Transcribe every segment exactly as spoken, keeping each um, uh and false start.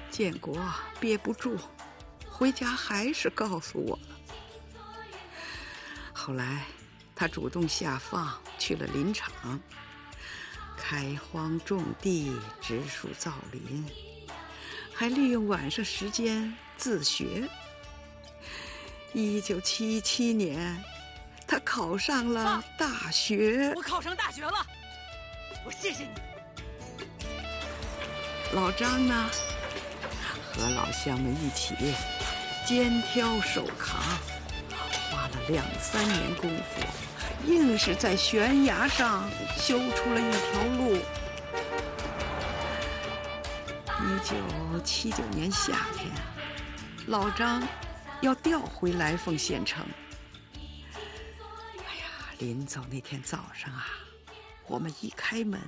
建国憋不住，回家还是告诉我了。后来他主动下放去了林场，开荒种地，植树造林，还利用晚上时间自学。一九七七年，他考上了大学。 我考上大学了，我谢谢你。 老张呢，和老乡们一起肩挑手扛，花了两三年功夫，硬是在悬崖上修出了一条路。一九七九年夏天，老张要调回来凤县城。哎呀，临走那天早上啊，我们一开门，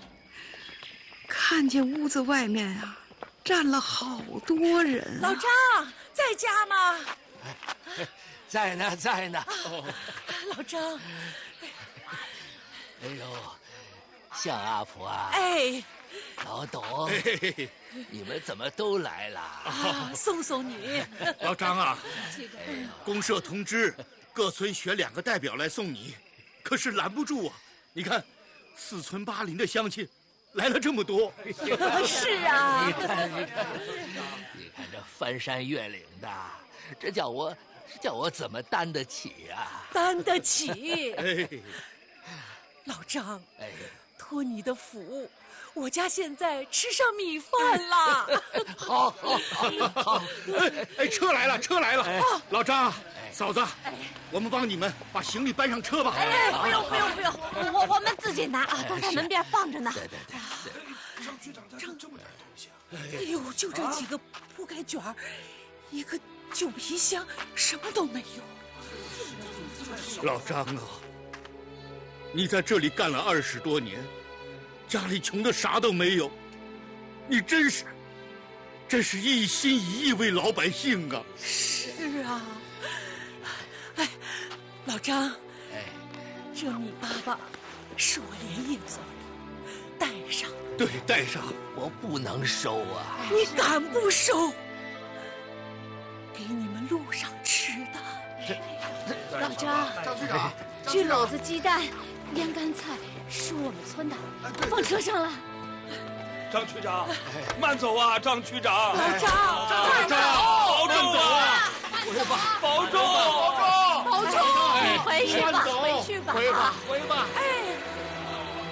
看见屋子外面啊站了好多人啊。 老张在家吗？ 在呢，在呢。 哦、老张， 哎呦，向阿婆啊！ 哎， 老董，哎、你们怎么都来了？ 啊，送送你。 老张啊，公社通知各村选两个代表来送你，可是拦不住啊！你看，四村八邻的乡亲来了这么多。 是啊， 你看，你看，你看这翻山越岭的，这叫我。这叫我怎么担得起啊？ 担得起。 哎， 老张， 哎， 托你的福，我家现在吃上米饭了。 好，好，好，好。 哎哎，车来了，车来了！ 哎、 老张，哎、嫂子，哎、我们帮你们把行李搬上车吧。 哎，不用，不用，不用，我我们自己拿啊，都在门边放着呢。 对对对。 张局长家这么点东西啊！ 哎呦，就这几个铺盖卷儿，一个。旧皮箱什么都没有。 老张啊，你在这里干了二十多年，家里穷的啥都没有，你真是真是一心一意为老百姓啊。 是啊。哎，老张， 哎， 这米粑粑是我连夜做的，带上。 对，带上。 我不能收啊。 你敢不收？给你们路上吃的。 老张， 张局长， 焗篓子、鸡蛋、腌干菜是我们村的，放车上了。 张区长，慢走啊，张区长。 老张， 张区长，保重啊！ 回吧， 保重， 保重，保重。你回去吧，回去吧， 回吧，回吧。 哎。